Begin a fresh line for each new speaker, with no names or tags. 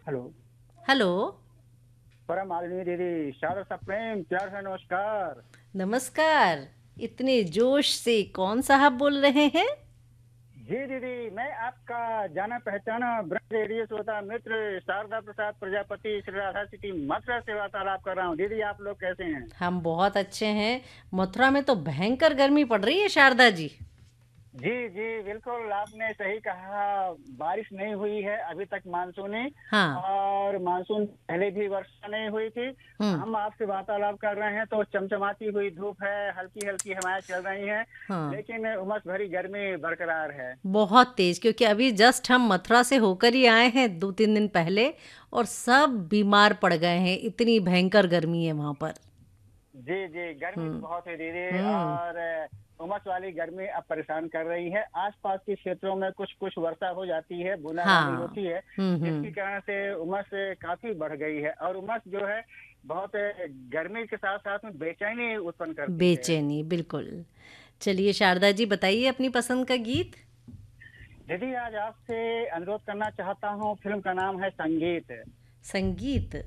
Hello.
Hello.
परम आदरणीय दीदी, शारदा सा प्रेम प्यार से नमस्कार।
नमस्कार। इतने जोश से कौन साहब बोल रहे हैं?
जी दीदी, मैं आपका जाना पहचाना ब्रज रेडियो श्रोता मित्र शारदा प्रसाद प्रजापति श्री राधा सिटी मथुरा से वार्तालाप कर रहा हूँ। दीदी, आप लोग कैसे हैं?
हम बहुत अच्छे हैं। मथुरा में तो भयंकर गर्मी पड़ रही है शारदा जी।
जी जी, बिल्कुल आपने सही कहा। बारिश नहीं हुई है अभी तक मानसूनी।
हाँ।
और मानसून पहले भी वर्षा नहीं हुई थी।
हम्म।
हम आपसे वार्तालाप कर रहे हैं तो चमचमाती हुई धूप है, हल्की हल्की हवाएं चल रही हैं।
हाँ।
लेकिन उमस भरी गर्मी बरकरार है।
बहुत तेज, क्योंकि अभी जस्ट हम मथुरा से होकर ही आए हैं 2-3 दिन पहले। और सब बीमार पड़ गए हैं, इतनी भयंकर गर्मी है वहां पर।
जी जी, गर्मी तो
हम्म।
बहुत है दीदी।
हम्म।
और उमस वाली गर्मी अब परेशान कर रही है। आसपास के क्षेत्रों में कुछ कुछ वर्षा हो जाती है, बूंदाबांदी
हाँ।
होती है।
हम्म।
जिसके कारण से उमस काफी बढ़ गई है और उमस जो है बहुत गर्मी के साथ साथ में बेचैनी उत्पन्न करती है।
बेचैनी, बिल्कुल। चलिए शारदा जी, बताइए अपनी पसंद का गीत।
दीदी, आज आपसे अनुरोध करना चाहता हूँ। फिल्म का नाम है संगीत।
संगीत।